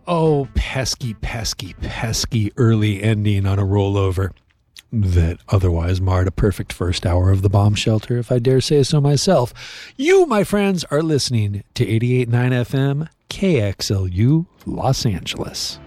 Oh, pesky, pesky, pesky early ending on a rollover that otherwise marred a perfect first hour of the bomb shelter, if I dare say so myself. You, my friends, are listening to 88.9 FM, KXLU, Los Angeles.